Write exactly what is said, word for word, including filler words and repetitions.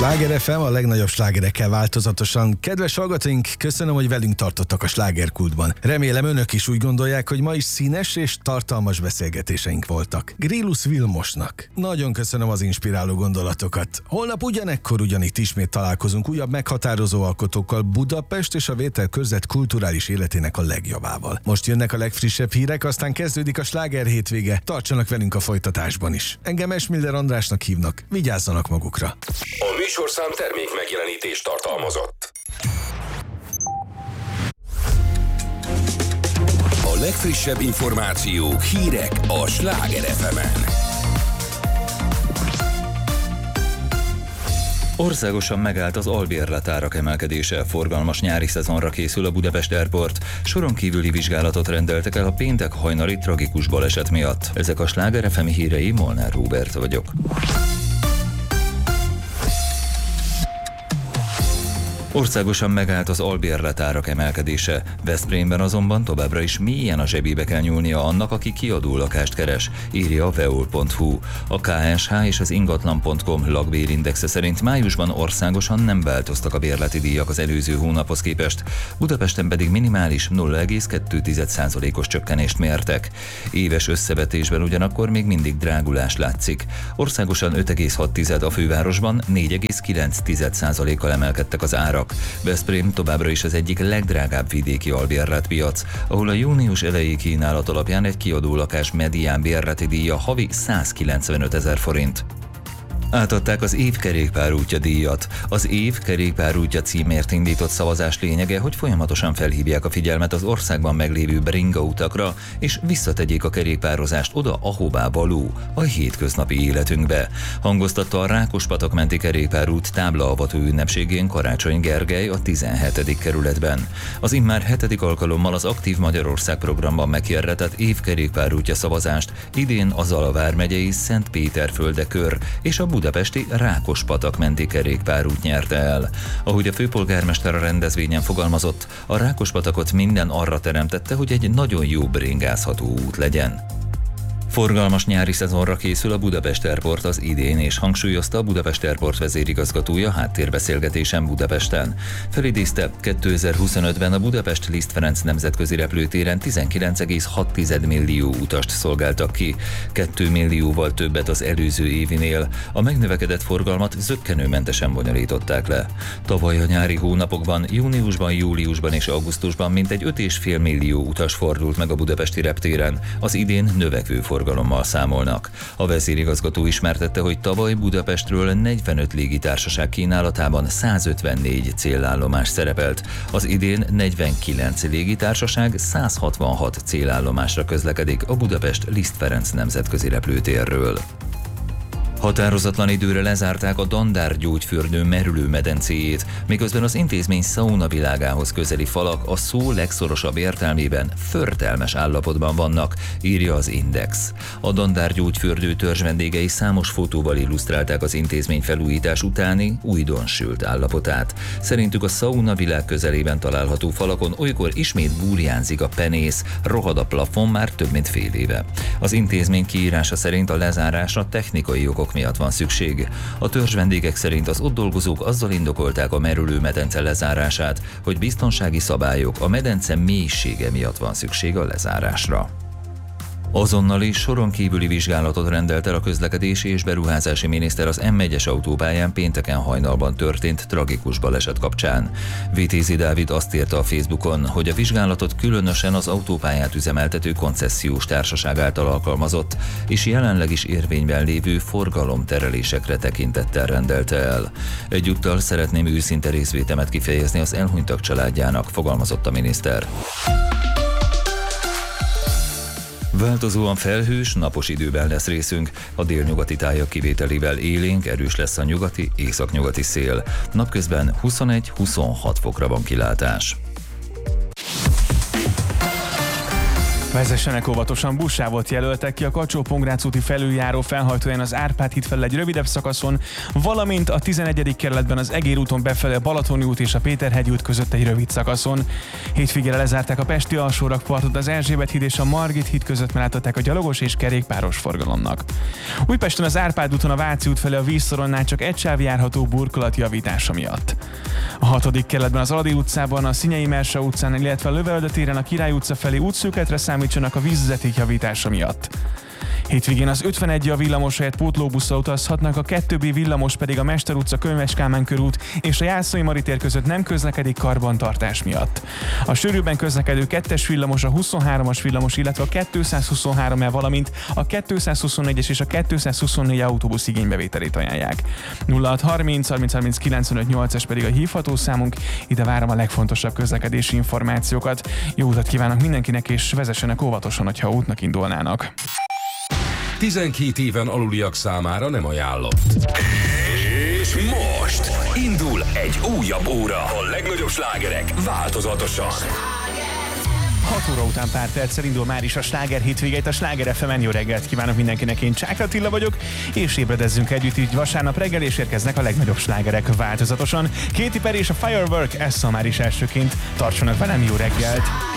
Sláger ef em, a legnagyobb slágerekkel változatosan. Kedves hallgatóink, köszönöm, hogy velünk tartottak a slágerkultban. Remélem önök is úgy gondolják, hogy ma is színes és tartalmas beszélgetéseink voltak. Grillus Vilmosnak nagyon köszönöm az inspiráló gondolatokat. Holnap ugyanekkor ugyanitt ismét találkozunk újabb meghatározó alkotókkal, Budapest és a Vételkörzet kulturális életének a legjavával. Most jönnek a legfrissebb hírek, aztán kezdődik a sláger hétvége. Tartsanak velünk a folytatásban is. Engem Esmiller Andrásnak hívnak. Vigyázzanak magukra. A műsorszám termék megjelenítést tartalmazott. A legfrissebb információk, hírek a Sláger ef emen. Országosan megállt az albérletárak emelkedése, forgalmas nyári szezonra készül a Budapest Airport. Soron kívüli vizsgálatot rendeltek el a péntek hajnali tragikus baleset miatt. Ezek a Sláger ef em hírei, Molnár Róbert vagyok. Országosan megállt az albérletárak emelkedése. Veszprémben azonban továbbra is mélyen a zsebébe kell nyúlnia annak, aki kiadó lakást keres, írja a veol pont hu. A ká es há és az ingatlan pont com lakbérindexe szerint májusban országosan nem változtak a bérleti díjak az előző hónaphoz képest, Budapesten pedig minimális nulla egész kettő százalékos csökkenést mértek. Éves összevetésben ugyanakkor még mindig drágulás látszik. Országosan öt egész hat a fővárosban, négy egész kilenc százalékkal emelkedtek az árak. Veszprém továbbra is az egyik legdrágább vidéki albérletpiac, ahol a június elejé kínálat alapján egy kiadó lakás medián bérleti díja havi százkilencvenöt ezer forint. Átadták az év kerékpárútja díjat. Az év kerékpárútja címért indított szavazás lényege, hogy folyamatosan felhívják a figyelmet az országban meglévő bringautakra, és visszategyék a kerékpározást oda, ahová való, a hétköznapi életünkbe. Hangoztatta a Rákospatak menti kerékpárút táblaavató ünnepségén Karácsony Gergely a tizenhetedik kerületben. Az immár hetedik alkalommal az Aktív Magyarország programban meghirdetett év kerékpárútja szavazást idén a Zala vármegyei Szentpéterfölde kör és a budapesti Rákospatak menti kerékpárút nyerte el. Ahogy a főpolgármester a rendezvényen fogalmazott, a Rákospatakot minden arra teremtette, hogy egy nagyon jó bringázható út legyen. Forgalmas nyári szezonra készül a Budapest Airport az idén, és hangsúlyozta a Budapest Airport vezérigazgatója háttérbeszélgetésen Budapesten. Felidézte, kétezer-huszonötben a Budapest Liszt Ferenc nemzetközi repülőtéren tizenkilenc egész hat millió utast szolgáltak ki, két millióval többet az előző évinél. A megnövekedett forgalmat zökkenőmentesen bonyolították le. Tavaly a nyári hónapokban, júniusban, júliusban és augusztusban mintegy öt egész öt millió utas fordult meg a budapesti reptéren, az idén növekvő forgalmat forgalommal számolnak. A vezérigazgató ismertette, hogy tavaly Budapestről negyvenöt légitársaság kínálatában százötvennégy célállomás szerepelt. Az idén negyvenkilenc légitársaság száz hatvanhat célállomásra közlekedik a Budapest Liszt Ferenc nemzetközi repülőtérről. Határozatlan időre lezárták a Dandár gyógyfürdő merülőmedencéjét, miközben az intézmény szaunavilágához közeli falak a szó legszorosabb értelmében förtelmes állapotban vannak, írja az Index. A Dandár gyógyfürdő törzsvendégei számos fotóval illusztrálták az intézmény felújítás utáni újdonsült állapotát. Szerintük a szaunavilág közelében található falakon olykor ismét burjánzik a penész, rohad a plafon már több mint fél éve. Az intézmény kiírása szerint a lezárásra technikai okok miatt van szükség. A törzsvendégek szerint az ott dolgozók azzal indokolták a merülőmedence lezárását, hogy biztonsági szabályok, a medence mélysége miatt van szükség a lezárásra. Azonnali soron kívüli vizsgálatot rendelt el a közlekedési és beruházási miniszter az M egyes autópályán pénteken hajnalban történt tragikus baleset kapcsán. Vitézi Dávid azt írta a Facebookon, hogy a vizsgálatot különösen az autópályát üzemeltető koncessziós társaság által alkalmazott, és jelenleg is érvényben lévő forgalomterelésekre tekintettel rendelte el. Egyúttal szeretném őszinte részvétemet kifejezni az elhunytak családjának, fogalmazott a miniszter. Változóan felhős, napos időben lesz részünk, a délnyugati tájak kivételével élénk, erős lesz a nyugati, északnyugati szél. Napközben huszonegy-huszonhat fokra van kilátás. Vezessenek óvatosan, buszsávot jelöltek ki a Kacsó-Pongrácz úti felüljáró felhajtóján az Árpád híd felé egy rövidebb szakaszon, valamint a tizenegyedik kerületben az Egér úton befelé a Balatoni út és a Péterhegy út között egy rövid szakaszon. Hétvégére lezárták a pesti alsórakpartot az Erzsébet híd és a Margit híd között melláttatták a gyalogos és kerékpáros forgalomnak. Újpesten az Árpád úton a Váci út felé a vízszoronnál csak egy sáv járható burkolat javítása miatt. A hatodik kerületben az Aladi utcában, a Szinyei Mersa utcán, illetve a Lövölde téren a Király utca felé útszűkületre számítsanak a vízvezeték javítása miatt. Hétvégén az ötvenegy a villamos helyett pótlóbusszal utazhatnak, a kettő B villamos pedig a Mester utca, Könyves Kálmán körút és a Jászai Mari tér között nem közlekedik karbantartás miatt. A sűrűbben közlekedő kettes villamos, a huszonhármas villamos, illetve a kétszázhuszonhárom E, valamint a kétszázhuszonnégyes és a kétszázhuszonnégy autóbusz igénybevételét ajánlják. nulla hat harminc harminc harminc kilencvenöt nyolcas pedig a hívható számunk, ide várom a legfontosabb közlekedési információkat. Jó utat kívánok mindenkinek, és vezessenek óvatosan, hogyha útnak indulnának. tizenkét éven aluliak számára nem ajánlott. És most indul egy újabb óra. A legnagyobb slágerek változatosan. hat óra után pár perccel indul már is a sláger hétvégét, a Sláger ef emen. Jó reggelt kívánok mindenkinek, én Csákra Attila vagyok, és ébredezzünk együtt így vasárnap reggel, és érkeznek a legnagyobb slágerek változatosan. Katy Perry és a Firework, ez szól már is elsőként. Tartsanak velem, jó reggelt!